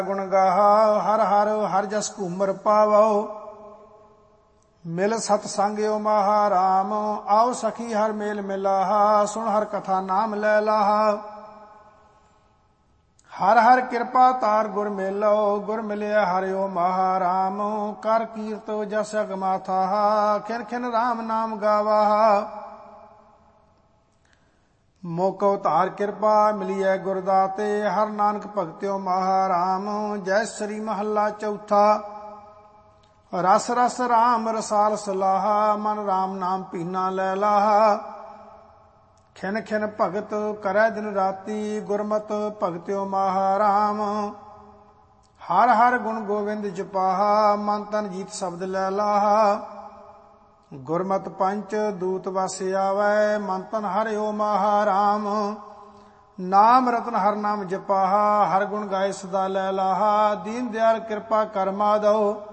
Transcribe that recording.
ਗੁਣ ਗਾਹਾ ਹਰ ਹਰ ਹਰ ਜਸ ਘੂਮਰ ਪਾਵੋ। ਮਿਲ ਸਤ ਸੰਗਿਓ ਮਹਾ ਰਾਮ ਆਓ ਸਖੀ ਹਰ ਮੇਲ ਮਿਲਾਹਾ। ਸੁਣ ਹਰ ਕਥਾ ਨਾਮ ਲੈ ਲਾਹਾ। ਹਰ ਹਰ ਕਿਰਪਾ ਤਾਰ ਗੁਰ ਮੇਲੋ ਗੁਰ ਮਿਲਿਆ ਹਰਿਓ ਮਹਾ ਰਾਮ। ਕਰ ਕੀਰਤ ਜਸ ਅਗਮਾਥਾ ਖਿਨ ਖਿਨ ਰਾਮ ਨਾਮ ਗਾਵਾਹਾ। ਮੋਕੋ ਧਾਰ ਕਿਰਪਾ ਮਿਲੀਐ ਗੁਰਦਾਤੇ ਹਰ ਨਾਨਕ ਭਗਤਿਓ ਮਹਾ ਰਾਮ। ਜੈ ਸ੍ਰੀ ਮਹੱਲਾ ਚੌਥਾ। ਰਸ ਰਸ ਰਾਮ ਰਸਾਲ ਸਲਾਹਾ ਮਨ ਰਾਮ ਨਾਮ ਪੀਨਾ ਲੈ ਲਾਹਾ। ਖਿਨ ਖਿਨ ਭਗਤ ਕਰੈ ਦਿਨ ਰਾਤੀ ਗੁਰਮਤਿ ਭਗਤਿਓ ਮਹਾ ਰਾਮ। ਹਰ ਹਰ ਗੁਣ ਗੋਬਿੰਦ ਜਪਾਹਾ ਮਨ ਤਨ ਜੀਤ ਸ਼ਬਦ ਲੈ ਲਾਹਾ। ਗੁਰਮਤਿ ਪੰਚ ਦੂਤ ਵਸ ਆਵੈ ਮਨ ਤਨ ਹਰਿਓ ਮਹਾ ਰਾਮ। ਨਾਮ ਰਤਨ ਹਰ ਨਾਮ ਜਪਾਹਾ ਹਰ ਗੁਣ ਗਾਏ ਸਦਾ ਲੈ ਲਾਹਾ। ਦੀਨ ਦਿਆਲ ਕਿਰਪਾ ਕਰ ਮਾਧੋ